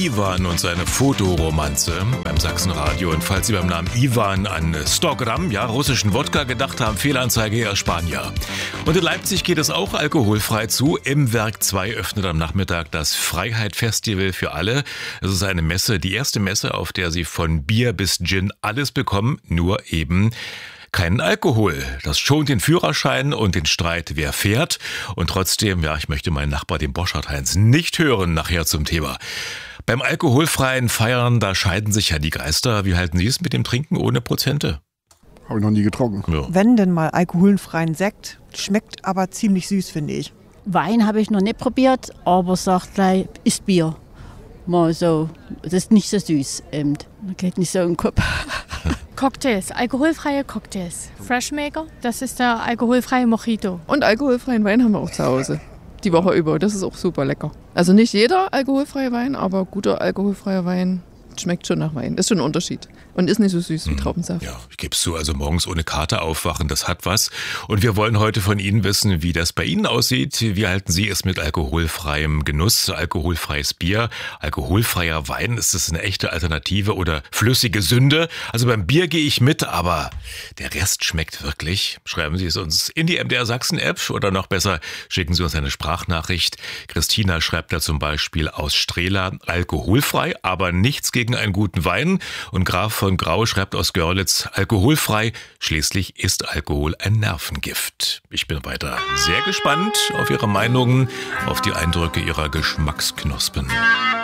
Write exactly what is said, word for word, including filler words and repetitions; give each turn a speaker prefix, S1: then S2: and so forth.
S1: Iwan und seine Fotoromanze beim Sachsenradio. Und falls Sie beim Namen Iwan an sto Gramm, ja, russischen Wodka gedacht haben, Fehlanzeige, eher Spanier. Und in Leipzig geht es auch alkoholfrei zu. Im Werk zwei öffnet am Nachmittag das Freiheit-Festival für alle. Es ist eine Messe, die erste Messe, auf der Sie von Bier bis Gin alles bekommen, nur eben keinen Alkohol. Das schont den Führerschein und den Streit, wer fährt. Und trotzdem, ja, ich möchte meinen Nachbar, den Borchardt-Heinz, nicht hören nachher zum Thema. Beim alkoholfreien Feiern, da scheiden sich ja die Geister. Wie halten Sie es mit dem Trinken ohne Prozente?
S2: Habe ich noch nie getrunken.
S1: Ja.
S3: Wenn denn mal alkoholfreien Sekt, schmeckt aber ziemlich süß, finde ich.
S4: Wein habe ich noch nicht probiert, aber sagt gleich, ist Bier. Mal so, das ist nicht so süß. Eben. Das geht nicht so im Kopf.
S5: Cocktails, alkoholfreie Cocktails. Freshmaker, das ist der alkoholfreie Mojito.
S6: Und alkoholfreien Wein haben wir auch zu Hause. Die Woche über, das ist auch super lecker. Also nicht jeder alkoholfreie Wein, aber guter alkoholfreier Wein schmeckt schon nach Wein. Ist schon ein Unterschied. Und ist nicht so süß wie Traubensaft.
S1: Ja, ich gebe es zu, also morgens ohne Kater aufwachen, das hat was. Und wir wollen heute von Ihnen wissen, wie das bei Ihnen aussieht. Wie halten Sie es mit alkoholfreiem Genuss, alkoholfreies Bier, alkoholfreier Wein? Ist das eine echte Alternative oder flüssige Sünde? Also beim Bier gehe ich mit, aber der Rest schmeckt wirklich. Schreiben Sie es uns in die M D R Sachsen-App oder noch besser, schicken Sie uns eine Sprachnachricht. Christina schreibt da zum Beispiel aus Strehla, alkoholfrei, aber nichts gegen einen guten Wein. Und Graf von Grau schreibt aus Görlitz, alkoholfrei, schließlich ist Alkohol ein Nervengift. Ich bin weiter sehr gespannt auf Ihre Meinungen, auf die Eindrücke Ihrer Geschmacksknospen.